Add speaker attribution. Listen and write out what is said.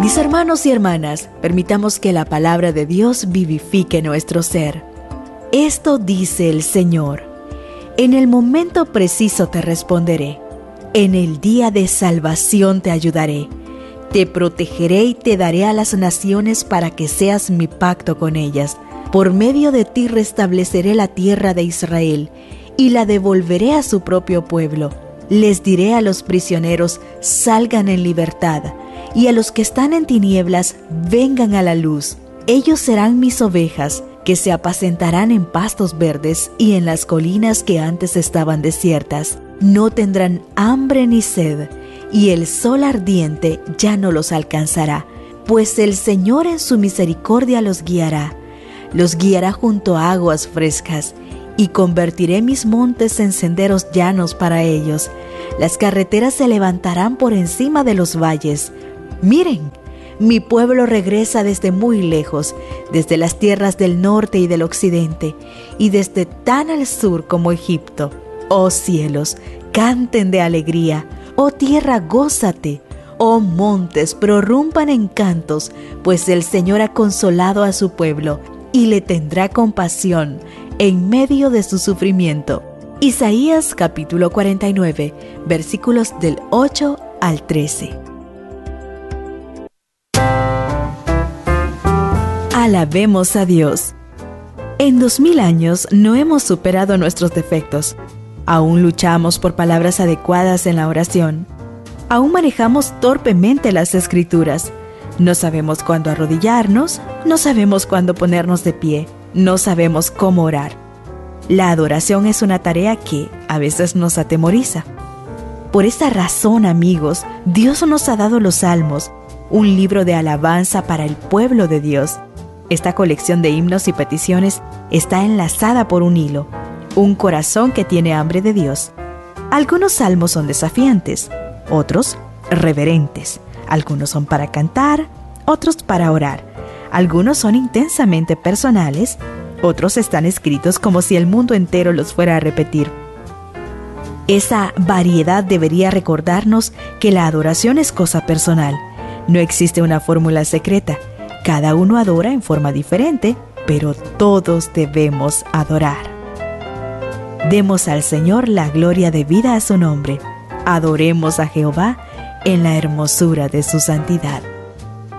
Speaker 1: Mis hermanos y hermanas, permitamos que la palabra de Dios vivifique nuestro ser. Esto dice el Señor: en el momento preciso te responderé, en el día de salvación te ayudaré, te protegeré y te daré a las naciones para que seas mi pacto con ellas. Por medio de ti restableceré la tierra de Israel y la devolveré a su propio pueblo. Les diré a los prisioneros: salgan en libertad, y a los que están en tinieblas, vengan a la luz. Ellos serán mis ovejas, que se apacentarán en pastos verdes y en las colinas que antes estaban desiertas. No tendrán hambre ni sed, y el sol ardiente ya no los alcanzará, pues el Señor en su misericordia los guiará junto a aguas frescas, y convertiré mis montes en senderos llanos para ellos. Las carreteras se levantarán por encima de los valles. Miren, mi pueblo regresa desde muy lejos, desde las tierras del norte y del occidente, y desde tan al sur como Egipto. Oh cielos, canten de alegría. Oh tierra, gózate. Oh montes, prorrumpan en cantos, pues el Señor ha consolado a su pueblo, y le tendrá compasión en medio de su sufrimiento. Isaías capítulo 49, versículos del 8 al 13. Alabemos a Dios. En 2000 años no hemos superado nuestros defectos. Aún luchamos por palabras adecuadas en la oración. Aún manejamos torpemente las Escrituras. No sabemos cuándo arrodillarnos, no sabemos cuándo ponernos de pie, no sabemos cómo orar. La adoración es una tarea que a veces nos atemoriza. Por esta razón, amigos, Dios nos ha dado los Salmos, un libro de alabanza para el pueblo de Dios. Esta colección de himnos y peticiones está enlazada por un hilo, un corazón que tiene hambre de Dios. Algunos salmos son desafiantes, otros reverentes. Algunos son para cantar, otros para orar. Algunos son intensamente personales, otros están escritos como si el mundo entero los fuera a repetir. Esa variedad debería recordarnos que la adoración es cosa personal. No existe una fórmula secreta. Cada uno adora en forma diferente, pero todos debemos adorar. Demos al Señor la gloria debida a su nombre. Adoremos a Jehová en la hermosura de su santidad.